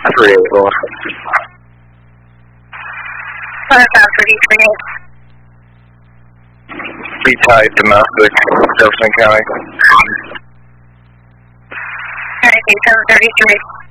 384. Southbound 33. B-type domestic, Jefferson County. Alright, 733.